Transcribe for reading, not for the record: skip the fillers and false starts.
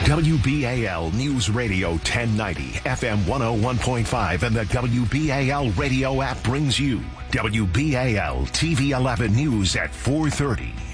WBAL News Radio 1090, FM 101.5, and the WBAL radio app brings you WBAL TV 11 News at 4:30.